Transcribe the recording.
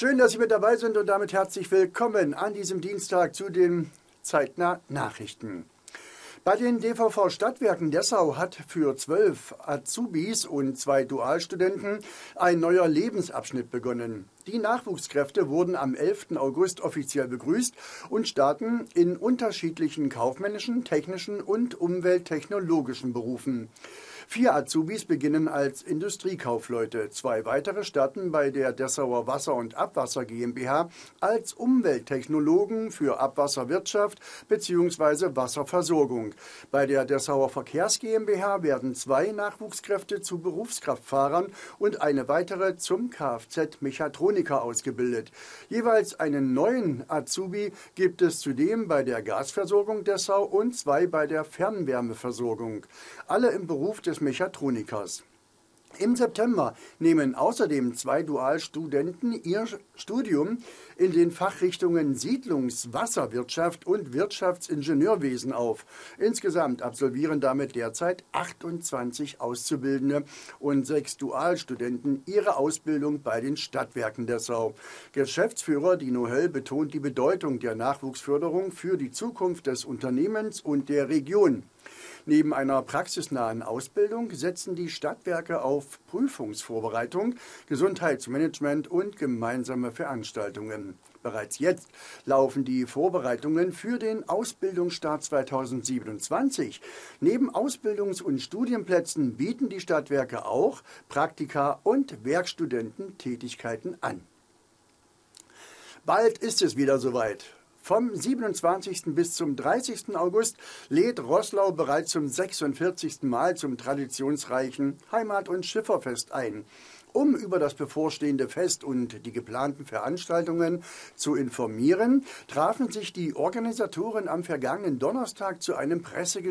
Schön, dass Sie mit dabei sind und damit herzlich willkommen an diesem Dienstag zu den zeitnah Nachrichten. Bei den DVV-Stadtwerken Dessau hat für 12 Azubis und 2 Dualstudenten ein neuer Lebensabschnitt begonnen. Die Nachwuchskräfte wurden am 11. August offiziell begrüßt und starten in unterschiedlichen kaufmännischen, technischen und umwelttechnologischen Berufen. 4 Azubis beginnen als Industriekaufleute, 2 weitere starten bei der Dessauer Wasser- und Abwasser GmbH als Umwelttechnologen für Abwasserwirtschaft bzw. Wasserversorgung. Bei der Dessauer Verkehrs GmbH werden 2 Nachwuchskräfte zu Berufskraftfahrern und eine weitere zum Kfz-Mechatroniker ausgebildet. Jeweils einen neuen Azubi gibt es zudem bei der Gasversorgung Dessau und 2 bei der Fernwärmeversorgung. Alle im Beruf des Mechatronikers. Im September nehmen außerdem 2 Dualstudenten ihr Studium in den Fachrichtungen Siedlungswasserwirtschaft und Wirtschaftsingenieurwesen auf. Insgesamt absolvieren damit derzeit 28 Auszubildende und 6 Dualstudenten ihre Ausbildung bei den Stadtwerken Dessau. Geschäftsführer Dino Höll betont die Bedeutung der Nachwuchsförderung für die Zukunft des Unternehmens und der Region. Neben einer praxisnahen Ausbildung setzen die Stadtwerke auf Prüfungsvorbereitung, Gesundheitsmanagement und gemeinsame Veranstaltungen. Bereits jetzt laufen die Vorbereitungen für den Ausbildungsstart 2027. Neben Ausbildungs- und Studienplätzen bieten die Stadtwerke auch Praktika und Werkstudententätigkeiten an. Bald ist es wieder soweit. Vom 27. bis zum 30. August lädt Roßlau bereits zum 46. Mal zum traditionsreichen Heimat- und Schifferfest ein. Um über das bevorstehende Fest und die geplanten Veranstaltungen zu informieren, trafen sich die Organisatoren am vergangenen Donnerstag zu einem Pressegespräch